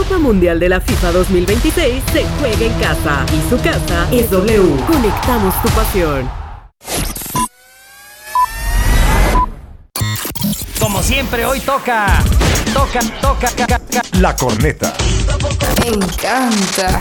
Copa Mundial de la FIFA 2026 se juega en casa y su casa es W. Conectamos tu pasión. Como siempre, hoy toca. La corneta. Me encanta.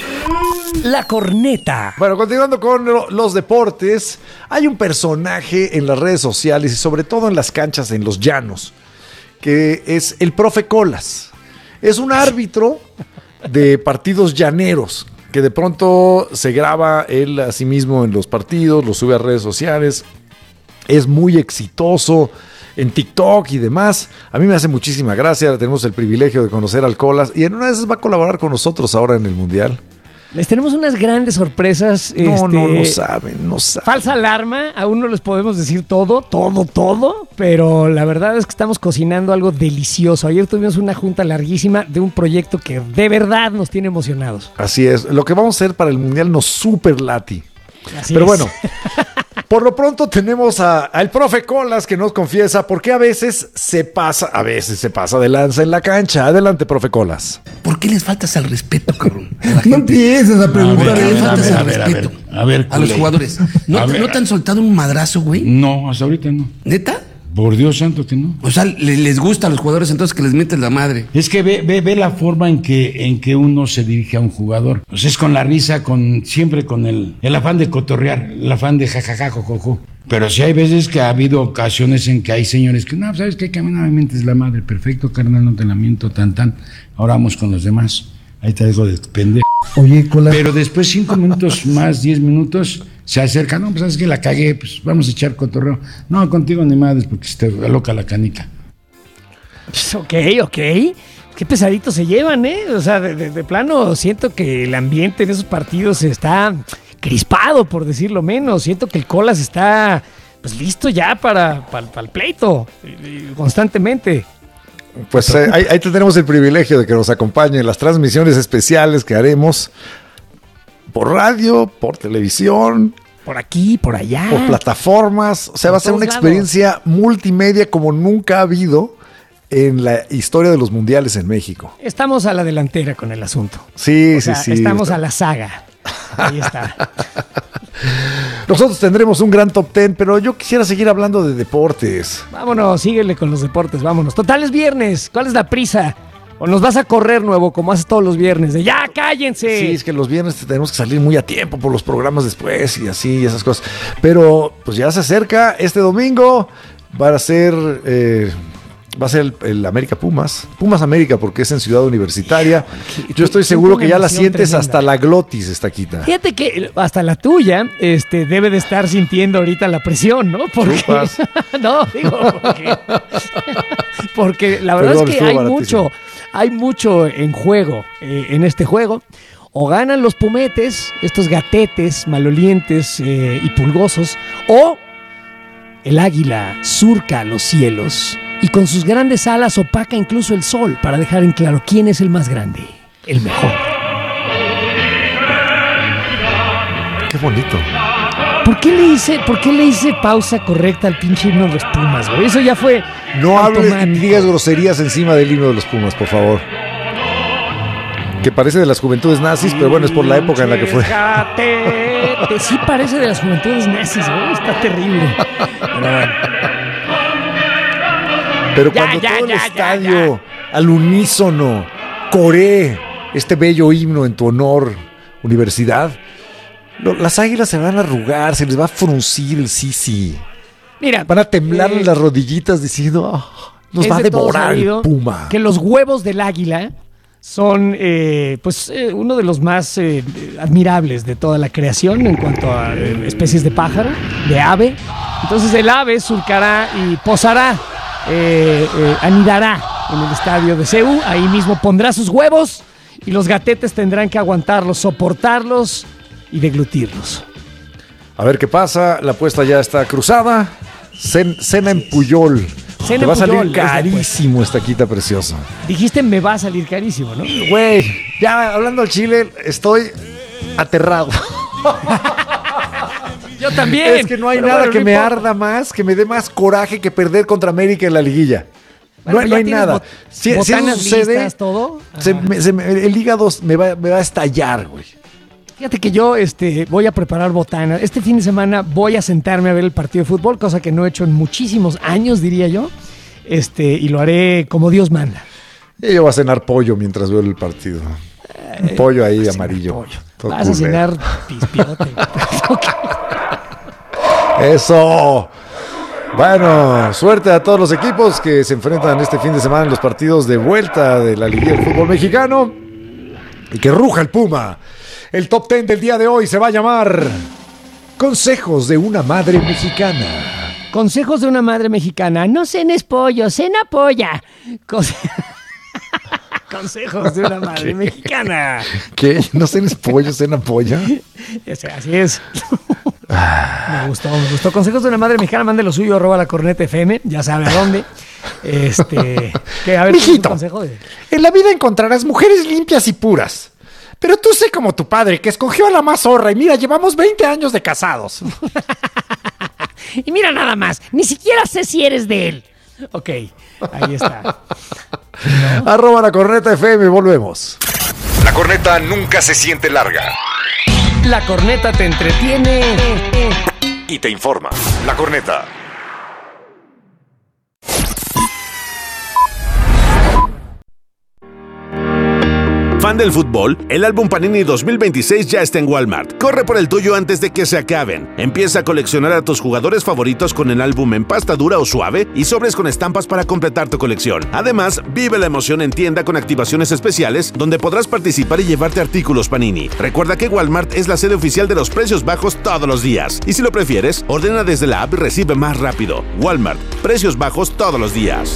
La corneta. Bueno, continuando con los deportes, hay un personaje en las redes sociales y sobre todo en las canchas, en los llanos, que es el profe Colas. Es un árbitro de partidos llaneros que de pronto se graba él a sí mismo en los partidos, lo sube a redes sociales. Es muy exitoso en TikTok y demás. A mí me hace muchísima gracia. Tenemos el privilegio de conocer al Colas y en una de esas va a colaborar con nosotros ahora en el Mundial. Les tenemos unas grandes sorpresas. No saben. Falsa alarma, aún no les podemos decir todo, pero la verdad es que estamos cocinando algo delicioso. Ayer tuvimos una junta larguísima de un proyecto que de verdad nos tiene emocionados. Así es, lo que vamos a hacer para el Mundial nos super lati. Así pero es. Bueno, por lo pronto tenemos al profe Colas que nos confiesa por qué a veces se pasa de lanza en la cancha. Adelante, profe Colas. ¿Por qué les faltas al respeto, cabrón? No empieces a preguntar. ¿Por qué les faltas al respeto? A ver, a los jugadores. ¿No te han soltado un madrazo, güey? No, hasta ahorita no. ¿Neta? Por Dios santo que no. O sea, les gusta a los jugadores entonces que les metes la madre. Es que ve la forma en que uno se dirige a un jugador. Pues es con la risa, siempre con el afán de cotorrear, el afán de jajaja, jojojo. Pero sí hay veces que ha habido ocasiones en que hay señores que, no, ¿sabes qué? Que a mí no me mientes la madre. Perfecto, carnal, no te la miento, tan. Ahora vamos con los demás. Ahí te dejo de pendejo. Oye, Colas. Pero después 5 minutos más, 10 minutos, se acerca. No, pues sabes que la cagué, pues vamos a echar cotorreo. No, contigo ni madres, porque se te aloca la canica. Ok. Qué pesaditos se llevan, ¿eh? O sea, de plano, siento que el ambiente en esos partidos está crispado, por decirlo menos. Siento que el Colas está, pues, listo ya para el pleito, constantemente. Pues ahí tenemos el privilegio de que nos acompañe en las transmisiones especiales que haremos por radio, por televisión, por aquí, por allá, por plataformas. O sea, va a ser una experiencia multimedia como nunca ha habido en la historia de los mundiales en México. Estamos a la delantera con el asunto. Sí. Estamos a la saga. Ahí está. Nosotros tendremos un gran top 10, pero yo quisiera seguir hablando de deportes. Vámonos, síguele con los deportes, vámonos. Total, es viernes, ¿cuál es la prisa? ¿O nos vas a correr, nuevo, como haces todos los viernes? De ¡ya, cállense! Sí, es que los viernes tenemos que salir muy a tiempo por los programas después y así, y esas cosas. Pero pues ya se acerca este domingo, va a ser el América Pumas América, porque es en Ciudad Universitaria. Yo estoy seguro que ya la sientes tremenda. Hasta la glotis, Estaquita. Fíjate que hasta la tuya debe de estar sintiendo ahorita la presión, ¿no? Porque no, digo, porque la verdad es que hay mucho en juego en este juego. O ganan los pumetes, estos gatetes malolientes y pulgosos, o el águila surca los cielos y con sus grandes alas opaca incluso el sol para dejar en claro quién es el más grande, el mejor. Qué bonito. ¿Por qué le hice pausa correcta al pinche himno de los Pumas, güey? Eso ya fue no hables ni digas groserías encima del himno de los Pumas, por favor. Que parece de las juventudes nazis, pero bueno, es por la época en la que fue. Sí parece de las juventudes nazis, güey. Está terrible. Pero cuando todo el estadio al unísono coree este bello himno en tu honor, universidad, las águilas se van a arrugar, se les va a fruncir el sisi. Mira, van a temblar las rodillitas diciendo, nos va a devorar el puma. Que los huevos del águila son uno de los más admirables de toda la creación en cuanto a especies de pájaro, de ave. Entonces el ave surcará y posará, anidará en el estadio de CU. Ahí mismo pondrá sus huevos y los gatetes tendrán que aguantarlos, soportarlos y deglutirlos. A ver qué pasa. La apuesta ya está cruzada. Cena en Puyol. Te va a salir carísimo esta quita preciosa. Dijiste me va a salir carísimo, ¿no? Güey, ya hablando al chile, estoy aterrado. Yo también. Es que no hay nada que me arda más, que me dé más coraje que perder contra América en la liguilla. Bueno, no hay nada. Si eso botanas sucede, listas, todo. el hígado me va a estallar, güey. Fíjate que yo voy a preparar botanas. Este fin de semana voy a sentarme a ver el partido de fútbol, cosa que no he hecho en muchísimos años, diría yo. Y lo haré como Dios manda. Y yo voy a cenar pollo mientras veo el partido. Un pollo ahí amarillo. Vas a cenar pispiote. Eso. Bueno, suerte a todos los equipos que se enfrentan este fin de semana en los partidos de vuelta de la Liga del Fútbol Mexicano. Y que ruja el Puma. El top 10 del día de hoy se va a llamar Consejos de una Madre Mexicana. Consejos de una madre mexicana. No cenes pollo, cena polla. Consejos de una madre mexicana. ¿Qué? ¿No cenes pollo, cena polla? Así es. Me gustó. Consejos de una madre mexicana. Mande lo suyo, @lacorneta.fm. Ya sabe a dónde. A ver, mijito, consejo en la vida encontrarás mujeres limpias y puras. Pero tú sé como tu padre, que escogió a la más zorra. Y mira, llevamos 20 años de casados. Y mira nada más, ni siquiera sé si eres de él. Ok, ahí está. ¿No? @lacorneta.fm, volvemos. La corneta nunca se siente larga. La corneta te entretiene Y te informa. La corneta. Fan del fútbol, el álbum Panini 2026 ya está en Walmart. Corre por el tuyo antes de que se acaben. Empieza a coleccionar a tus jugadores favoritos con el álbum en pasta dura o suave y sobres con estampas para completar tu colección. Además, vive la emoción en tienda con activaciones especiales donde podrás participar y llevarte artículos Panini. Recuerda que Walmart es la sede oficial de los precios bajos todos los días. Y si lo prefieres, ordena desde la app y recibe más rápido. Walmart, precios bajos todos los días.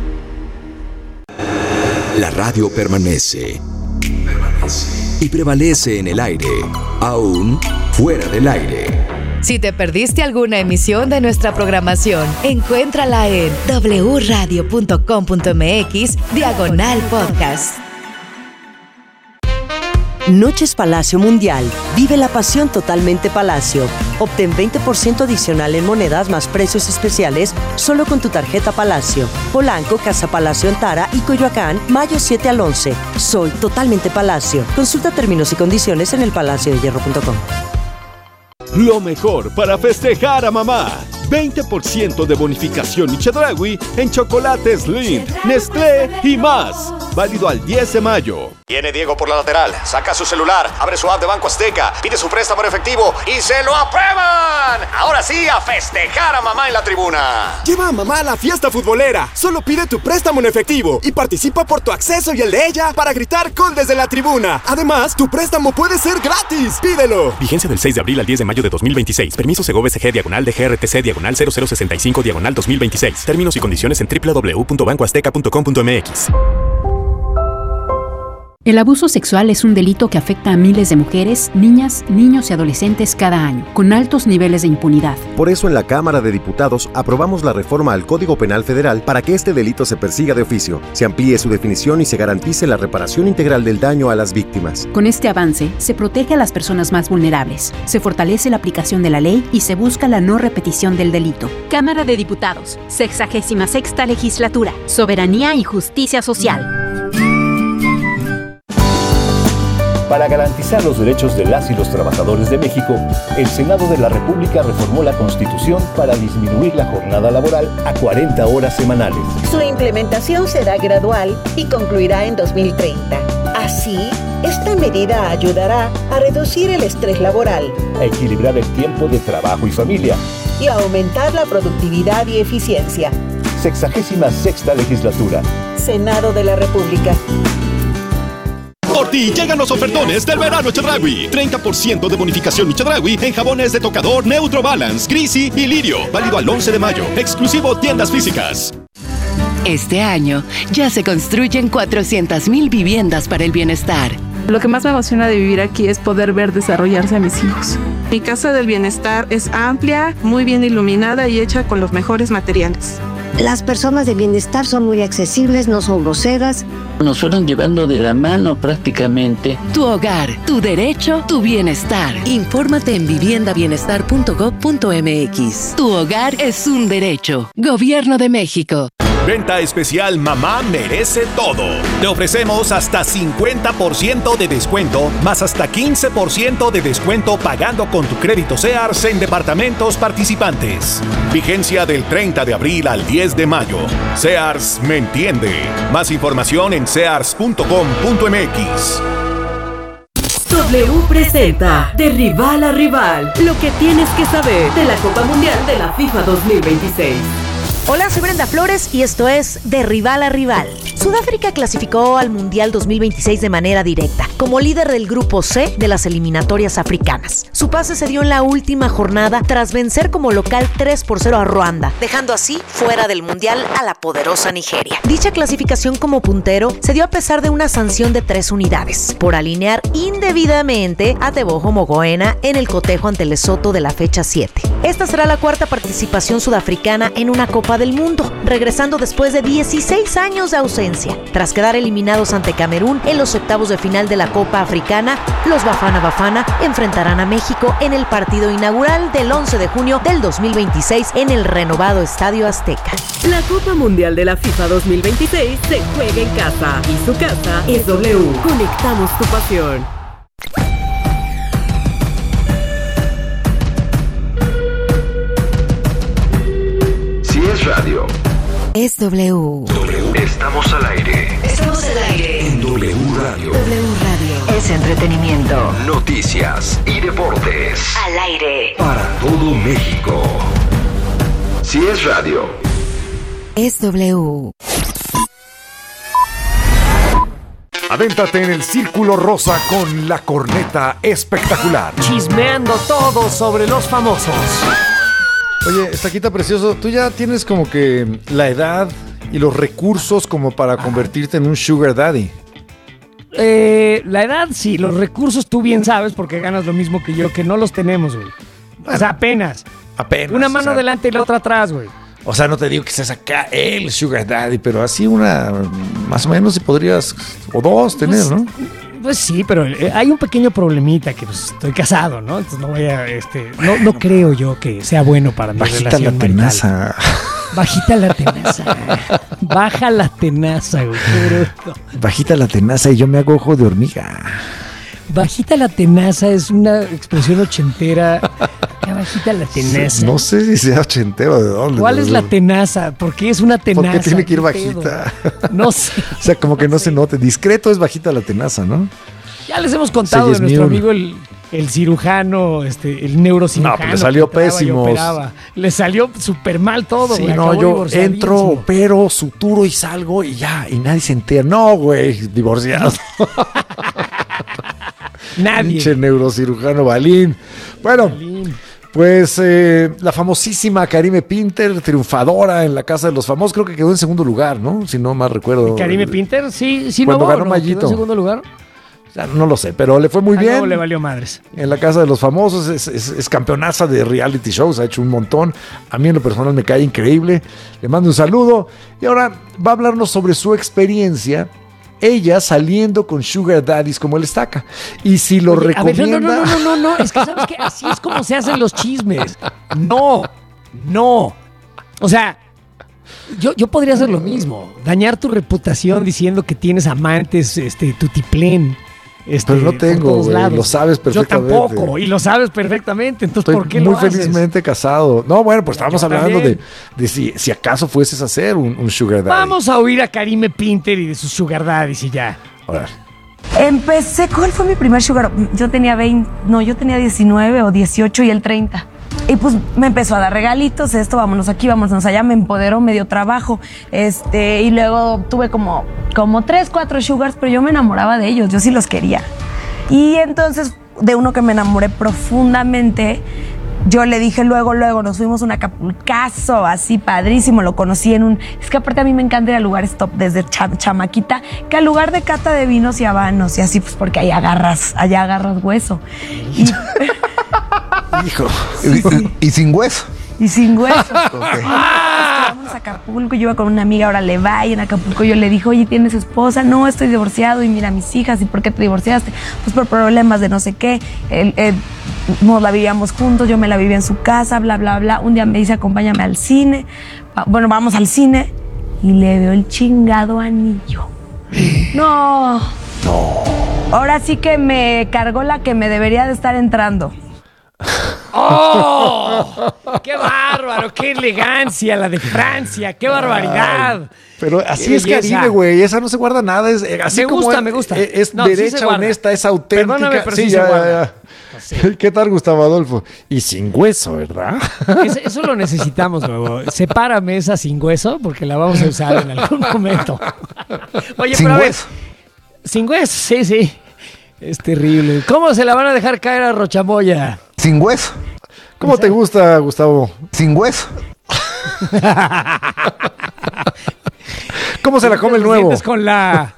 La radio permanece. Y prevalece en el aire, aún fuera del aire. Si te perdiste alguna emisión de nuestra programación, encuéntrala en wradio.com.mx/podcast. Noches Palacio Mundial. Vive la pasión totalmente Palacio. Obtén 20% adicional en monedas más precios especiales solo con tu tarjeta Palacio. Polanco, Casa Palacio Antara y Coyoacán, mayo 7 al 11. Soy totalmente Palacio. Consulta términos y condiciones en elpalaciodehierro.com. Lo mejor para festejar a mamá. 20% de bonificación y Chedraui en chocolates Lindt, Nestlé y más. Válido al 10 de mayo. Viene Diego por la lateral, saca su celular, abre su app de Banco Azteca, pide su préstamo en efectivo y ¡se lo aprueban! Ahora sí, a festejar a mamá en la tribuna. Lleva a mamá a la fiesta futbolera. Solo pide tu préstamo en efectivo y participa por tu acceso y el de ella para gritar gol desde la tribuna. Además, tu préstamo puede ser gratis. ¡Pídelo! Vigencia del 6 de abril al 10 de mayo de 2026. Permiso Segov-SG/DGRTC/0065/2026. Términos y condiciones en www.bancoazteca.com.mx. El abuso sexual es un delito que afecta a miles de mujeres, niñas, niños y adolescentes cada año, con altos niveles de impunidad. Por eso en la Cámara de Diputados aprobamos la reforma al Código Penal Federal para que este delito se persiga de oficio, se amplíe su definición y se garantice la reparación integral del daño a las víctimas. Con este avance, se protege a las personas más vulnerables, se fortalece la aplicación de la ley y se busca la no repetición del delito. Cámara de Diputados, 66ª Legislatura, Soberanía y Justicia Social. Para garantizar los derechos de las y los trabajadores de México, el Senado de la República reformó la Constitución para disminuir la jornada laboral a 40 horas semanales. Su implementación será gradual y concluirá en 2030. Así, esta medida ayudará a reducir el estrés laboral, a equilibrar el tiempo de trabajo y familia y a aumentar la productividad y eficiencia. 66ª Legislatura. Senado de la República. Por ti llegan los ofertones del verano Chedraui. 30% de bonificación Chedraui en jabones de tocador Neutro Balance, Grisi y Lirio. Válido al 11 de mayo. Exclusivo tiendas físicas. Este año ya se construyen 400,000 viviendas para el bienestar. Lo que más me emociona de vivir aquí es poder ver desarrollarse a mis hijos. Mi casa del bienestar es amplia, muy bien iluminada y hecha con los mejores materiales. Las personas de bienestar son muy accesibles, no son groseras. Nos fueron llevando de la mano prácticamente. Tu hogar, tu derecho, tu bienestar. Infórmate en viviendabienestar.gov.mx. Tu hogar es un derecho. Gobierno de México. Venta especial Mamá merece todo. Te ofrecemos hasta 50% de descuento, más hasta 15% de descuento pagando con tu crédito Sears en departamentos participantes. Vigencia del 30 de abril al 10 de mayo. Sears me entiende. Más información en sears.com.mx. W presenta De Rival a Rival, lo que tienes que saber de la Copa Mundial de la FIFA 2026. Hola, soy Brenda Flores y esto es De Rival a Rival. Sudáfrica clasificó al Mundial 2026 de manera directa, como líder del Grupo C de las eliminatorias africanas. Su pase se dio en la última jornada tras vencer como local 3-0 a Ruanda, dejando así fuera del Mundial a la poderosa Nigeria. Dicha clasificación como puntero se dio a pesar de una sanción de 3 unidades, por alinear indebidamente a Teboho Mogoena en el cotejo ante Lesotho de la fecha 7. Esta será la cuarta participación sudafricana en una Copa del Mundo, regresando después de 16 años de ausencia. Tras quedar eliminados ante Camerún en los octavos de final de la Copa Africana, los Bafana Bafana enfrentarán a México en el partido inaugural del 11 de junio del 2026 en el renovado Estadio Azteca. La Copa Mundial de la FIFA 2026 se juega en casa y su casa es W. Conectamos tu pasión. Si es radio, es W. Estamos al aire. Estamos al aire. En W Radio. W Radio. Es entretenimiento. Noticias y deportes. Al aire. Para todo México. Si es radio, es W. Adéntrate en el Círculo Rosa con la corneta espectacular. Chismeando todo sobre los famosos. Oye, Estaquita precioso, tú ya tienes como que la edad y los recursos como para convertirte en un sugar daddy. La edad sí, los recursos tú bien sabes porque ganas lo mismo que yo, que no los tenemos, güey. Bueno, o sea, apenas. Una mano adelante y la otra atrás, güey. O sea, no te digo que seas acá el sugar daddy, pero así una, más o menos si podrías, o dos tener, ¿no? Pues sí, pero hay un pequeño problemita que pues estoy casado, ¿no? Entonces no voy a, no creo yo que sea bueno para mi relación marital. Bajita la tenaza. Baja la tenaza, güey. Bajita la tenaza y yo me hago ojo de hormiga. Bajita la tenaza es una expresión ochentera. ¿Qué bajita la tenaza? No sé si sea ochentero, ¿de dónde? ¿Cuál es la tenaza? ¿Por qué es una tenaza? ¿Por qué tiene que ir bajita? No sé. O sea, como que no se note. Discreto es bajita la tenaza, ¿no? Ya les hemos contado de nuestro amigo el cirujano, el neurocirujano. No, pues le salió pésimo. Le salió súper mal todo, sí, güey. No, yo entro, opero, suturo y salgo y ya, y nadie se entera. No, güey, divorciado. Nadie. Pinche neurocirujano Balín. Bueno, pues la famosísima Karime Pinter, triunfadora en la Casa de los Famosos, creo que quedó en segundo lugar, ¿no? Si no mal recuerdo. ¿Karime Pinter? Sí, cuando no, ganó Mayito. ¿Quedó en segundo lugar? O sea, no lo sé, pero le fue muy bien. No, le valió madres. En la Casa de los Famosos es campeonaza de reality shows, ha hecho un montón. A mí en lo personal me cae increíble. Le mando un saludo. Y ahora va a hablarnos sobre su experiencia, ella saliendo con sugar daddies como el Estaca. Y si lo recomienda... No, es que sabes que así es como se hacen los chismes. No. O sea, yo podría hacer lo mismo. Dañar tu reputación diciendo que tienes amantes, tutiplén. Pero no tengo, güey, lo sabes perfectamente. Yo tampoco, y lo sabes perfectamente. Entonces, ¿por qué lo haces? Muy felizmente casado. No, bueno, pues estábamos hablando de si acaso fueses a hacer un sugar daddy. Vamos a oír a Karime Pinter y de sus sugar daddies y ya. A ver. Empecé, ¿cuál fue mi primer sugar? Yo tenía 19 o 18 y él 30. Y pues me empezó a dar regalitos, vámonos aquí, vámonos allá, me empoderó, me dio trabajo, y luego tuve como 3, 4 sugars, pero yo me enamoraba de ellos, yo sí los quería. Y entonces, de uno que me enamoré profundamente, yo le dije luego, nos fuimos a un Acapulcazo, así padrísimo, lo conocí es que aparte a mí me encanta ir a lugares top desde chamaquita, que al lugar de cata de vinos y habanos, y así pues porque allá agarras hueso. Y... Hijo. ¿Y sin hueso? Y sin hueso. Okay. Vámonos a Acapulco, yo iba con una amiga, ahora le va, y en Acapulco yo le dije, oye, ¿tienes esposa? No, estoy divorciado, y mira mis hijas, ¿y por qué te divorciaste? Pues por problemas de no sé qué. Nos la vivíamos juntos, yo me la vivía en su casa, bla, bla, bla. Un día me dice, acompáñame al cine. Bueno, vamos al cine. y le veo el chingado anillo. No. Ahora sí que me cargó la que me debería de estar entrando. ¡Oh! ¡Qué bárbaro! ¡Qué elegancia la de Francia! ¡Qué barbaridad! Pero así es Caribe, güey. Esa no se guarda nada. Es, así me gusta. Es no, derecha, sí honesta, es auténtica. Perdóname, pero sí, sí ya, se guarda. Sí. ¿Qué tal, Gustavo Adolfo? Y sin hueso, ¿verdad? Eso lo necesitamos, luego. Sepárame esa sin hueso porque la vamos a usar en algún momento. Oye, ¿sin pero a ver. hueso? Sin hueso, sí. Es terrible. ¿Cómo se la van a dejar caer a Rochamoya? Sin hueso. ¿Cómo te gusta, Gustavo? Sin hueso. ¿Cómo se la come el nuevo? Con la...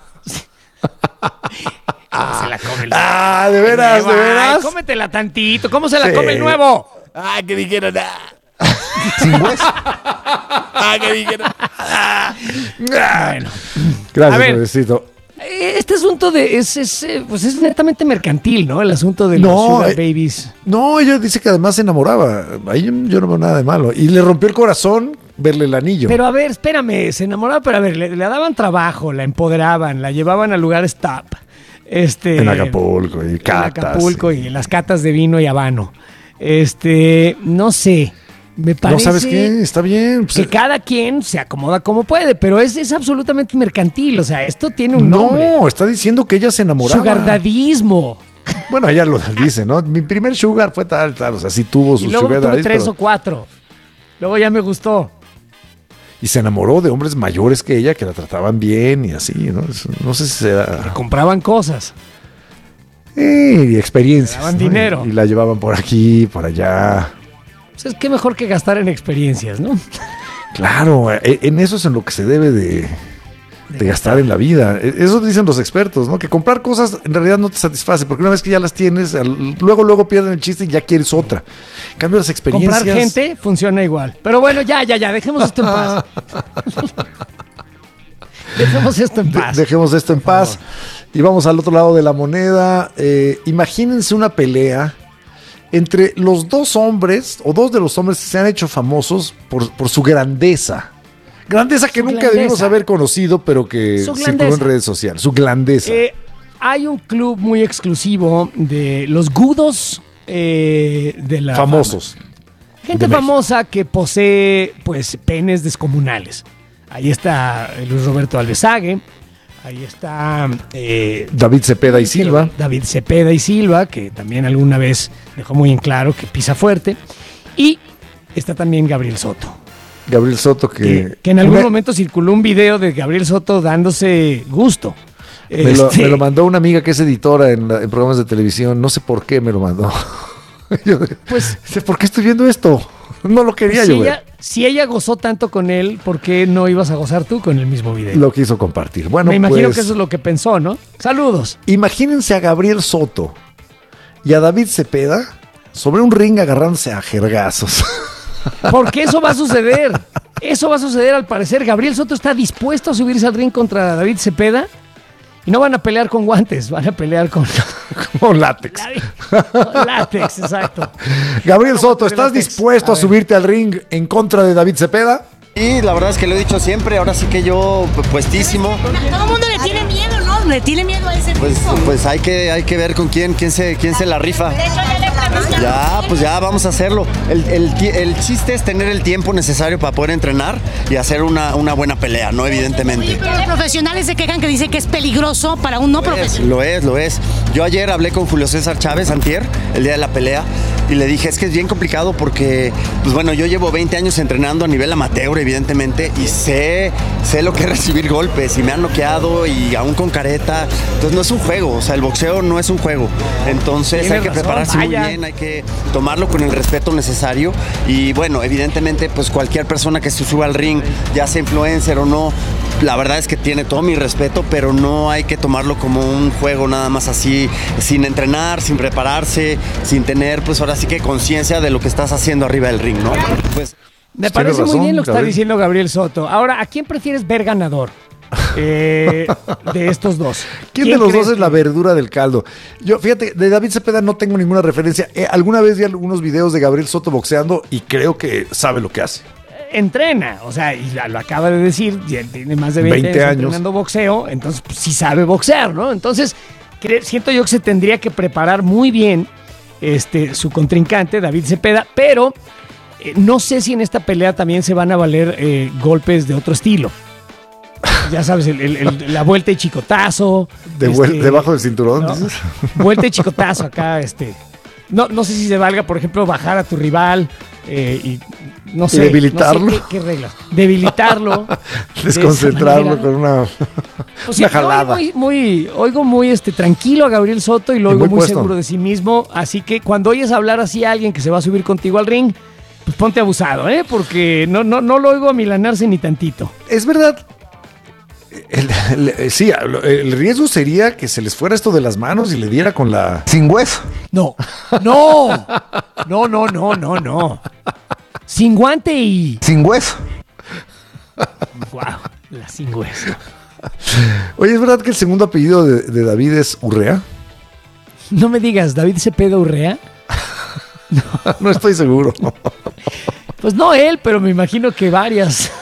¿Cómo se la come el nuevo? Ah, ¿de veras? ¿De veras? Ay, cómetela tantito. ¿Cómo se la come el nuevo? Ah, que dijeron. Sin hueso. Que dijeron. Bueno. Gracias, Necesito. Este asunto pues es netamente mercantil, ¿no? El asunto de los sugar babies. No, ella dice que además se enamoraba. Ahí yo no veo nada de malo. Y le rompió el corazón verle el anillo. Pero a ver, espérame, se enamoraba, pero a ver, le daban trabajo, la empoderaban, la llevaban a lugares top. En Acapulco y catas. En Acapulco y en las catas de vino y habano. No sé. Me parece. No, ¿sabes qué? Está bien. Pues, que cada quien se acomoda como puede, pero es absolutamente mercantil. O sea, esto tiene un nombre. No, está diciendo que ella se enamoraba. Sugardadismo. Bueno, ella lo dice, ¿no? Mi primer sugar fue tal. O sea, sí tuvo su y luego sugar tuve daddy, 3 o 4. Luego ya me gustó. Y se enamoró de hombres mayores que ella, que la trataban bien y así, ¿no? No sé si se da. Le compraban cosas. Y experiencias. Le daban dinero. Y la llevaban por aquí, por allá. Pues es que mejor que gastar en experiencias, ¿no? Claro, en eso es en lo que se debe de gastar en la vida. Eso dicen los expertos, ¿no? Que comprar cosas en realidad no te satisface, porque una vez que ya las tienes, luego pierden el chiste y ya quieres otra. En cambio, las experiencias... Comprar gente funciona igual. Pero bueno, ya, dejemos esto en paz. Dejemos esto en paz. Y vamos al otro lado de la moneda. Imagínense una pelea entre los dos hombres, o dos de los hombres que se han hecho famosos por su grandeza. Grandeza que nunca debimos haber conocido, pero que circuló en redes sociales. Su grandeza. Hay un club muy exclusivo de los gudos de la famosos. Fama. Gente famosa que posee, pues, penes descomunales. Ahí está Luis Roberto Alvesague. Ahí está David Cepeda y Silva. David Cepeda y Silva, que también alguna vez dejó muy en claro que pisa fuerte. Y está también Gabriel Soto. Gabriel Soto que en algún momento circuló un video de Gabriel Soto dándose gusto. Me lo mandó una amiga que es editora en programas de televisión. No sé por qué me lo mandó. Pues, ¿por qué estoy viendo esto? No lo quería yo ver. Si ella gozó tanto con él, ¿por qué no ibas a gozar tú con el mismo video? Lo quiso compartir. Bueno, me imagino que eso es lo que pensó, ¿no? Saludos. Imagínense a Gabriel Soto y a David Cepeda sobre un ring agarrándose a jergazos. Porque eso va a suceder. Eso va a suceder al parecer. Gabriel Soto está dispuesto a subirse al ring contra David Cepeda. Y no van a pelear con guantes, van a pelear con látex. Con látex, exacto. Gabriel Soto, ¿estás dispuesto a subirte al ring en contra de David Cepeda? Y la verdad es que lo he dicho siempre, ahora sí que yo puestísimo. Todo el mundo le tiene miedo, ¿no? Le tiene miedo a ese tipo. Pues hay que ver con quién se la rifa. De hecho, ya le preguntamos. Pues ya vamos a hacerlo. El chiste es tener el tiempo necesario para poder entrenar y hacer una buena pelea, ¿no? Evidentemente. Oye, pero los profesionales se quejan que dicen que es peligroso para un no profesional. Lo es. Yo ayer hablé con Julio César Chávez, antier, el día de la pelea, y le dije, es que es bien complicado porque, pues bueno, yo llevo 20 años entrenando a nivel amateur, evidentemente, y sé lo que es recibir golpes, y me han noqueado, y aún con careta. Entonces no es un juego, o sea, el boxeo no es un juego. Entonces hay que prepararse muy bien, hay que tomarlo con el respeto necesario. Y bueno, evidentemente, pues cualquier persona que se suba al ring, ya sea influencer o no, la verdad es que tiene todo mi respeto, pero no hay que tomarlo como un juego nada más así, sin entrenar, sin prepararse, sin tener, pues ahora sí que conciencia de lo que estás haciendo arriba del ring, ¿no? Pues me parece muy bien lo que está diciendo Gabriel Soto. Ahora, ¿a quién prefieres ver ganador de estos dos? ¿Quién de los dos es la verdura del caldo? Yo, fíjate, de David Cepeda no tengo ninguna referencia. Alguna vez vi algunos videos de Gabriel Soto boxeando y creo que sabe lo que hace. entrena, o sea, y lo acaba de decir, ya tiene más de 20 años entrenando boxeo, entonces pues, sí sabe boxear, ¿no? Entonces, siento yo que se tendría que preparar muy bien su contrincante, David Cepeda, pero no sé si en esta pelea también se van a valer golpes de otro estilo. Ya sabes, la vuelta y chicotazo. Debajo del cinturón. ¿No? Vuelta y chicotazo acá, No sé si se valga, por ejemplo, bajar a tu rival y no sé. Y debilitarlo. No sé qué reglas. Debilitarlo. Desconcentrarlo con una jalada. Oigo muy tranquilo a Gabriel Soto y lo oigo muy puesto. seguro de sí mismo. Así que cuando oyes hablar así a alguien que se va a subir contigo al ring, pues ponte abusado, porque no lo oigo amilanarse ni tantito. Es verdad. El riesgo sería que se les fuera esto de las manos y le diera con la... Sin hueso. No. Sin guante y... Sin hueso. Wow, la sin hueso. Oye, ¿es verdad que el segundo apellido de David es Urrea? No me digas, ¿David Cepeda Urrea? No estoy seguro. Pues no él, pero me imagino que varias.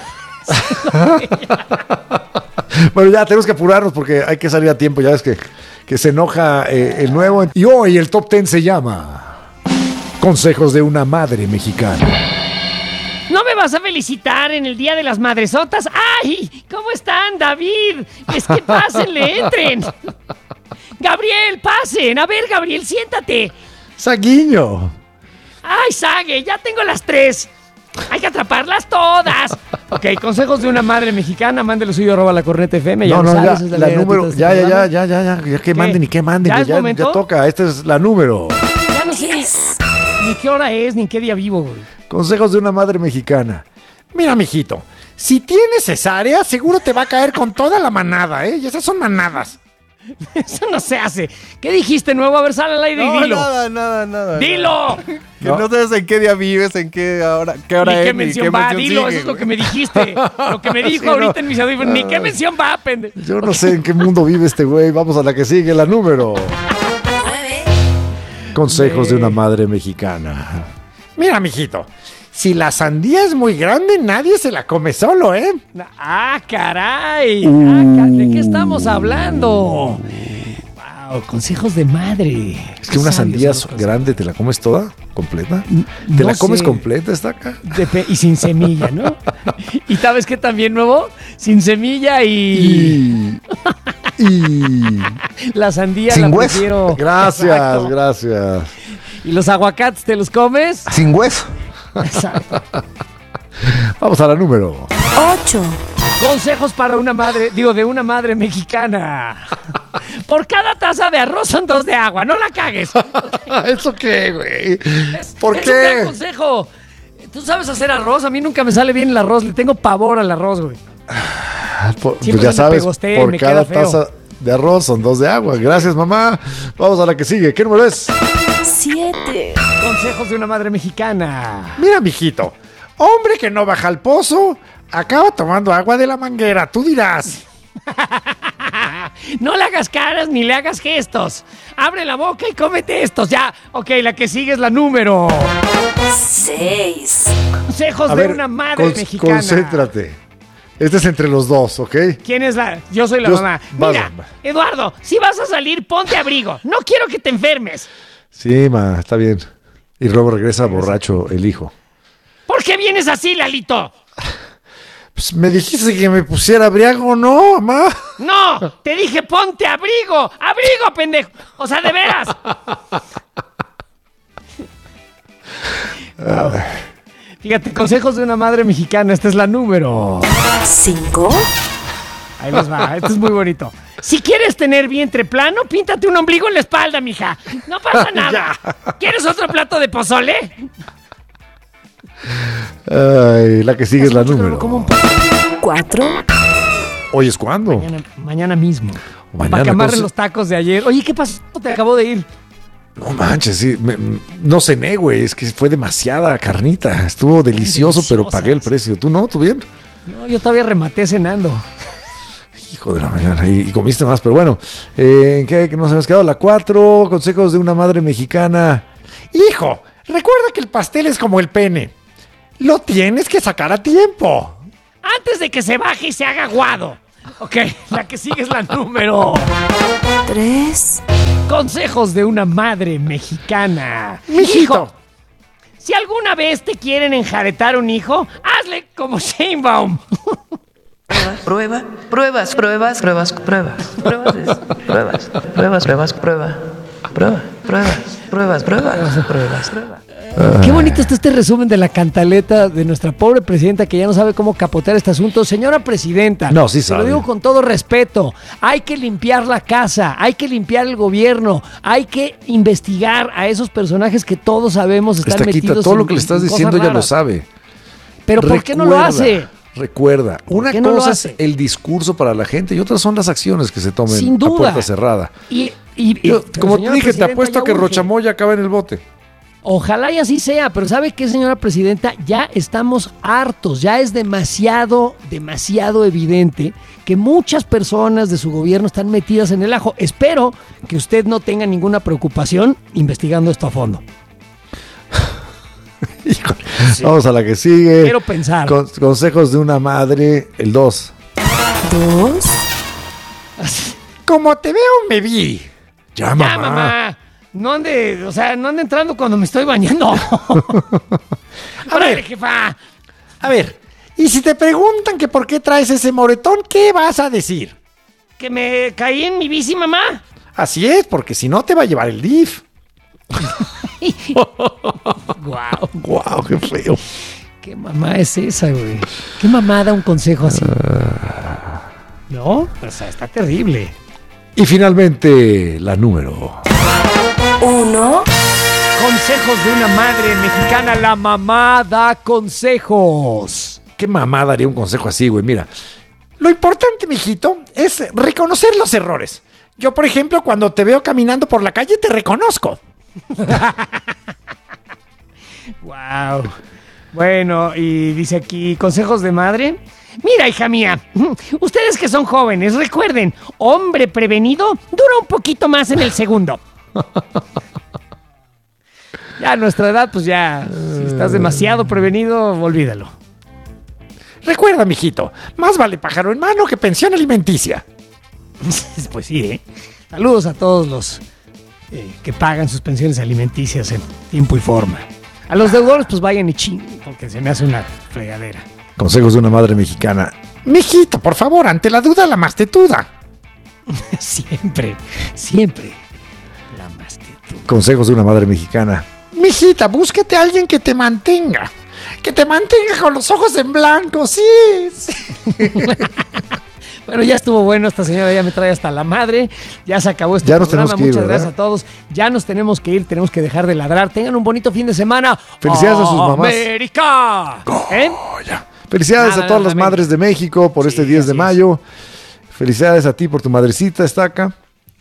Bueno, ya tenemos que apurarnos porque hay que salir a tiempo. Ya ves que se enoja el nuevo. Y hoy el Top 10 se llama Consejos de una Madre Mexicana. ¿No me vas a felicitar en el Día de las Madresotas? ¡Ay! ¿Cómo están, David? Es que pásenle, entren. Gabriel, pasen. A ver, Gabriel, siéntate. Saguiño. ¡Ay, Sague! Ya tengo las 3. Hay que atraparlas todas. Ok, consejos de una madre mexicana. Mándelo suyo @lacornetafm. Ya la número. Ya que manden y que manden. ¿Ya, que ya toca. Esta es la número. Ya no sé ni qué hora es, ni qué día vivo, güey. Consejos de una madre mexicana. Mira, mijito, si tienes cesárea, seguro te va a caer con toda la manada, ¿eh? Y esas son manadas. Eso no se hace. ¿Qué dijiste nuevo? A ver, sal al aire y dilo. Nada. ¡Dilo! Que no sabes en qué día vives, en qué hora, qué es. Mención va, dilo, sigue, eso es lo que me dijiste. Lo que me dijo ahorita en mis audífonos. Ni qué mención va, pendejo. Yo no sé en qué mundo vive este güey. Vamos a la que sigue, la número. Consejos de una madre mexicana. Mira, mijito, si la sandía es muy grande, nadie se la come solo, ¿eh? ¡Ah, caray! ¿De qué estamos hablando? Wow, consejos de madre. Es que una sandía grande, ¿te la comes toda? ¿Completa? ¿Te la comes completa esta acá? Y sin semilla, ¿no? ¿Y sabes qué también nuevo? Sin semilla y... La sandía sin la hueso. Prefiero... Gracias. ¿Y los aguacates te los comes? Sin hueso. Exacto. Vamos a la número 8. Consejos para una madre, de una madre mexicana. Por cada taza de arroz son 2 de agua, no la cagues. ¿Eso qué, güey? ¿Por qué? Es un gran consejo. Tú sabes hacer arroz, a mí nunca me sale bien el arroz, le tengo pavor al arroz, güey. Pues ya sabes, por cada taza de arroz son 2 de agua. Gracias, mamá. Vamos a la que sigue. ¿Qué número es? 7. Consejos de una madre mexicana. Mira, mijito, hombre que no baja al pozo acaba tomando agua de la manguera, tú dirás. No le hagas caras ni le hagas gestos. Abre la boca y cómete estos. Ya, ok, la que sigue es la número 6. Consejos de una madre mexicana. Concéntrate. Este es entre los dos, ¿ok? ¿Quién es la? Yo soy la mamá. Mira, Eduardo, si vas a salir, ponte abrigo. No quiero que te enfermes. Sí, ma, está bien. Y luego regresa borracho el hijo. ¿Por qué vienes así, Lalito? Pues me dijiste que me pusiera abrigo, ¿no, mamá? No, te dije ponte abrigo. Abrigo, pendejo. O sea, de veras. Fíjate, consejos de una madre mexicana. Esta es la número 5. Ahí les va, esto es muy bonito. Si quieres tener vientre plano, píntate un ombligo en la espalda, mija. No pasa nada. ¿Quieres otro plato de pozole? Ay, la que sigue es la número 4. ¿Hoy es cuándo? Mañana mismo. Mañana, para que amarren los tacos de ayer. Oye, ¿qué pasó? Te acabo de ir. No manches, sí, no cené, güey. Es que fue demasiada carnita. Estuvo delicioso, pero pagué el precio. ¿Tú no? ¿Tú bien? No, yo todavía rematé cenando. Hijo de la mañana, y comiste más, pero bueno, ¿en qué nos hemos quedado? La 4, consejos de una madre mexicana. Hijo, recuerda que el pastel es como el pene. lo tienes que sacar a tiempo. Antes de que se baje y se haga aguado. Ok, la que sigue es la número 3. Consejos de una madre mexicana. Mijito. Hijo, si alguna vez te quieren enjaretar un hijo, hazle como Sheinbaum. Pruebas, pruebas, pruebas, pruebas, pruebas, pruebas, pruebas, pruebas, pruebas, pruebas. Qué bonito está este resumen de la cantaleta de nuestra pobre presidenta que ya no sabe cómo capotear este asunto. Señora presidenta, no, sí se sabe. lo digo con todo respeto, hay que limpiar la casa, hay que limpiar el gobierno, hay que investigar a esos personajes que todos sabemos están Estaquita, metidos todo en, lo que le estás en cosas diciendo ya lo raras. sabe. Pero ¿por qué no lo hace? Recuerda, una qué no lo cosa hace? es el discurso para la gente y otras son las acciones que se tomen Sin a duda. puerta cerrada. Pero, Como te señora dije, te presidenta, apuesto ya que urge. Rochamoya acaba en el bote. Ojalá y así sea, pero ¿sabe qué, señora presidenta? Ya estamos hartos, ya es demasiado evidente que muchas personas de su gobierno están metidas en el ajo. Espero que usted no tenga ninguna preocupación investigando esto a fondo. Sí. Vamos a la que sigue. Quiero pensar. Consejos de una madre, el 2. ¿2? Como te veo, me vi. Ya, mamá. Ya, mamá. No ande entrando cuando me estoy bañando. A ver, jefa. A ver, y si te preguntan que por qué traes ese moretón, ¿qué vas a decir? Que me caí en mi bici, mamá. Así es, porque si no te va a llevar el DIF. Guau, qué feo. ¿Qué mamá es esa, güey? ¿Qué mamá da un consejo así? ¿No? O sea, está terrible. Y finalmente, la número 1. Consejos de una madre mexicana. La mamá da consejos. ¿Qué mamá daría un consejo así, güey? Mira, lo importante, mijito, es reconocer los errores. Yo, por ejemplo, cuando te veo caminando por la calle, te reconozco. Wow. Bueno, y dice aquí, consejos de madre. Mira, hija mía, ustedes que son jóvenes, recuerden, hombre prevenido dura un poquito más en el segundo. Ya a nuestra edad, pues ya, si estás demasiado prevenido, olvídalo. Recuerda, mijito, más vale pájaro en mano que pensión alimenticia. Pues sí, ¿eh? Saludos a todos los que pagan sus pensiones alimenticias en tiempo y forma. A los deudores, pues vayan y ching, porque se me hace una fregadera. Consejos de una madre mexicana. Mijito, por favor, ante la duda, la mastetuda. Siempre, siempre la mastetuda. Consejos de una madre mexicana. Mijita, búsquete a alguien que te mantenga. Que te mantenga con los ojos en blanco, sí. Bueno, ya estuvo bueno, esta señora ya me trae hasta la madre. Ya se acabó este Ya nos programa. tenemos que ir, Muchas ¿verdad? gracias a todos. Ya nos tenemos que ir, tenemos que dejar de ladrar. Tengan un bonito fin de semana. Felicidades a sus mamás. ¡América! Felicidades Nada, a todas las América. madres de México por este 10 de mayo. Felicidades a ti por tu madrecita, Estaca.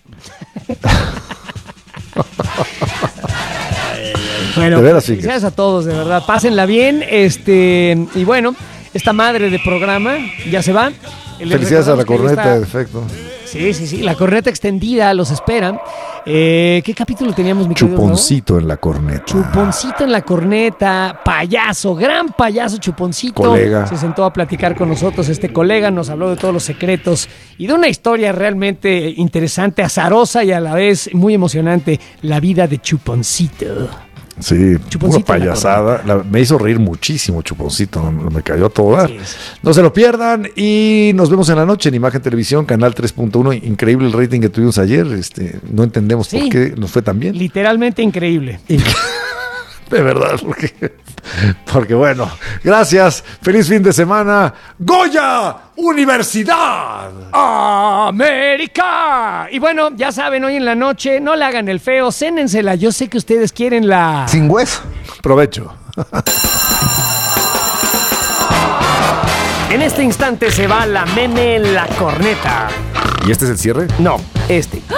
Bueno, De veras, felicidades a todos, de verdad. Pásenla bien. Y bueno, esta madre de programa ya se va. Felicidades a la Recordamos que corneta, de está- efecto. Sí, la corneta extendida los espera. ¿Qué capítulo teníamos, mi querido Gabo? Chuponcito en la corneta. Chuponcito en la corneta, payaso, gran payaso Chuponcito. Colega. Se sentó a platicar con nosotros. Este colega nos habló de todos los secretos y de una historia realmente interesante, azarosa y a la vez muy emocionante. La vida de Chuponcito. Sí, pura Chuponcito en la payasada. Me hizo reír muchísimo, Chuponcito. Me cayó a todo dar. No se lo pierdan y nos vemos en la noche en Imagen Televisión, Canal 3.1. Increíble el rating que tuvimos ayer. No entendemos por qué nos fue tan bien. Literalmente increíble. De verdad, porque bueno, gracias, feliz fin de semana. ¡Goya Universidad! ¡América! Y bueno, ya saben, hoy en la noche no le hagan el feo, cénensela. Yo sé que ustedes quieren la... Sin hueso. Provecho. En este instante se va la meme en la corneta. ¿Y este es el cierre? No, este.